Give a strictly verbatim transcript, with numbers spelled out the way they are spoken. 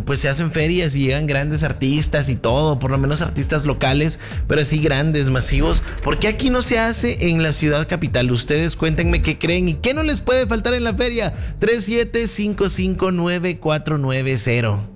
pues se hacen ferias y llegan grandes artistas y todo, por lo menos artistas locales, pero sí grandes, masivos. ¿Por qué aquí no se hace en la ciudad capital? Ustedes cuéntenme qué creen y qué no les puede faltar en la feria. tres siete cinco cinco nueve cuatro nueve cero.